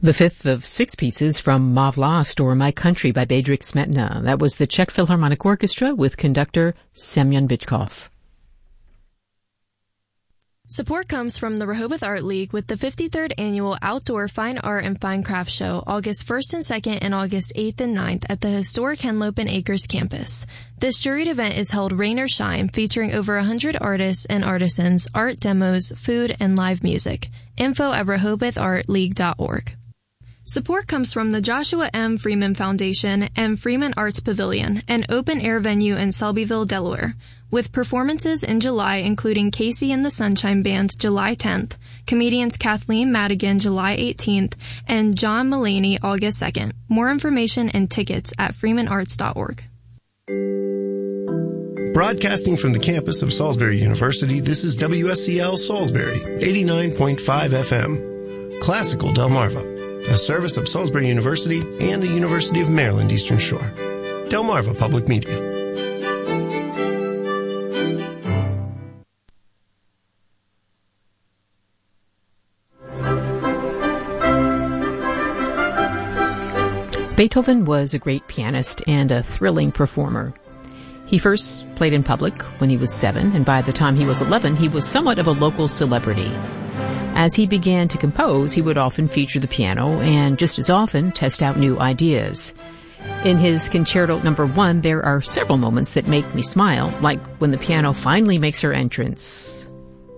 The fifth of six pieces from Ma Vlast, or My Country by Bedřich Smetana. That was the Czech Philharmonic Orchestra with conductor Semyon Bychkov. Support comes from the Rehoboth Art League with the 53rd Annual Outdoor Fine Art and Fine Craft Show, August 1st and 2nd and August 8th and 9th at the historic Henlopen Acres campus. This juried event is held rain or shine, featuring over 100 artists and artisans, art demos, food, and live music. Info at RehobothArtLeague.org. Support comes from the Joshua M. Freeman Foundation and Freeman Arts Pavilion, an open-air venue in Selbyville, Delaware, with performances in July including Casey and the Sunshine Band July 10th, comedians Kathleen Madigan July 18th, and John Mulaney August 2nd. More information and tickets at freemanarts.org. Broadcasting from the campus of Salisbury University, this is WSCL Salisbury, 89.5 FM. Classical Delmarva, a service of Salisbury University and the University of Maryland Eastern Shore. Delmarva Public Media. Beethoven was a great pianist and a thrilling performer. He first played in public when he was 7, and by the time he was 11, he was somewhat of a local celebrity. As he began to compose, he would often feature the piano and just as often test out new ideas. In his Concerto No. 1, there are several moments that make me smile, like when the piano finally makes her entrance.